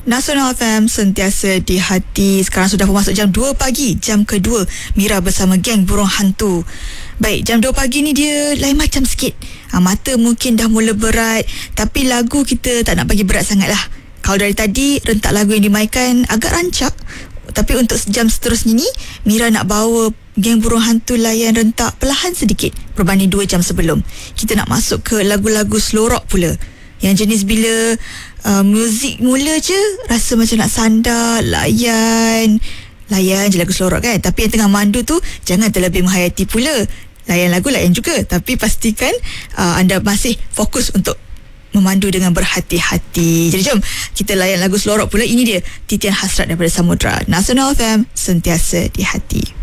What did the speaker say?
Nasional FM, sentiasa di hati. Sekarang sudah masuk jam 2 pagi, jam kedua Mira bersama geng Burung Hantu. Baik, jam 2 pagi ni dia lain macam sikit. Mata mungkin dah mula berat, tapi lagu kita tak nak bagi berat sangat lah. Kalau dari tadi rentak lagu yang dimainkan agak rancak, tapi untuk jam seterusnya ni Mira nak bawa geng Burung Hantu layan rentak perlahan sedikit berbanding 2 jam sebelum. Kita nak masuk ke lagu-lagu slow rock pula, yang jenis bila muzik mula je rasa macam nak sandar, layan je lagu slow rock kan. Tapi yang tengah mandu tu jangan terlebih menghayati pula. Layan lagu layan juga, tapi pastikan anda masih fokus untuk memandu dengan berhati-hati. Jadi jom kita layan lagu slow rock pula. Ini dia Titian Hasrat daripada Samudra. Nasional FM, sentiasa di hati.